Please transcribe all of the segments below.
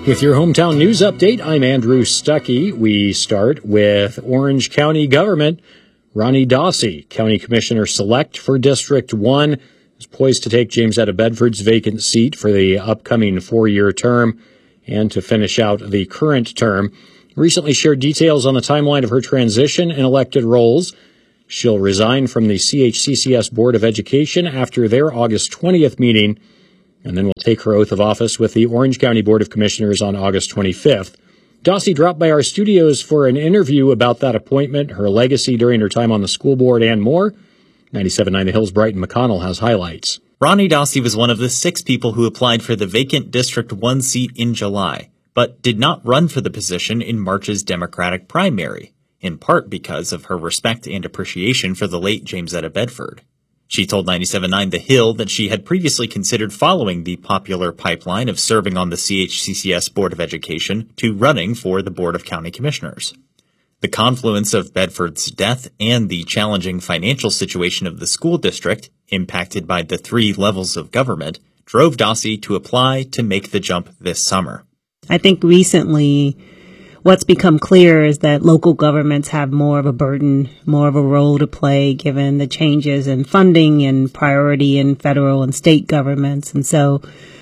With your hometown news update, I'm Andrew Stuckey. We start with Orange County government. Ronnie Dawsey, County Commissioner-select for District 1, is poised to take James Etta Bedford's vacant seat for the upcoming 4-year term and to finish out the current term. Recently shared details on the timeline of her transition in elected roles. She'll resign from the CHCCS Board of Education after their August 20th meeting, and then will take her oath of office with the Orange County Board of Commissioners on August 25th. Dawsey dropped by our studios for an interview about that appointment, her legacy during her time on the school board, and more. 97.9 The Hill's Brighton McConnell has highlights. Ronnie Dawsey was one of the 6 people who applied for the vacant District 1 seat in July, but did not run for the position in March's Democratic primary, in part because of her respect and appreciation for the late James Etta Bedford. She told 97.9 The Hill that she had previously considered following the popular pipeline of serving on the CHCCS Board of Education to running for the Board of County Commissioners. The confluence of Bedford's death and the challenging financial situation of the school district, impacted by the 3 levels of government, drove Dawsey to apply to make the jump this summer. I think recently what's become clear is that local governments have more of a burden, more of a role to play given the changes in funding and priority in federal and state governments. And so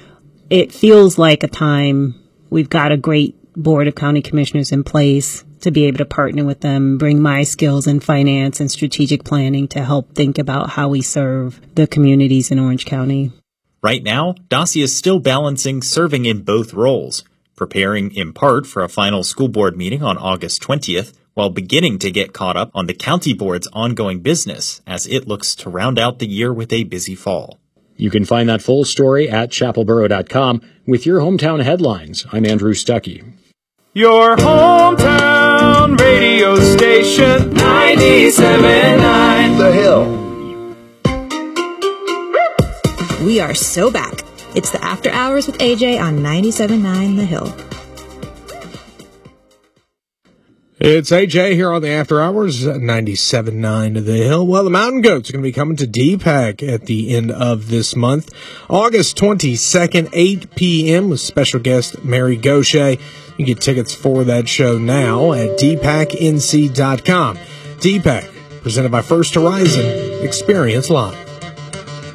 it feels like a time we've got a great board of county commissioners in place to be able to partner with them, bring my skills in finance and strategic planning to help think about how we serve the communities in Orange County. Right now, Dawsey is still balancing serving in both roles, preparing in part for a final school board meeting on August 20th, while beginning to get caught up on the county board's ongoing business as it looks to round out the year with a busy fall. You can find that full story at chapelboro.com. With your hometown headlines, I'm Andrew Stuckey. Your hometown radio station, 97.9 The Hill. We are so back. It's the After Hours with AJ on 97.9 The Hill. It's AJ here on the After Hours, 97.9 The Hill. Well, the Mountain Goats are going to be coming to DPAC at the end of this month, August 22nd, 8 p.m. with special guest Mary Gaucher. You can get tickets for that show now at dpacnc.com. DPAC, presented by First Horizon. Experience live.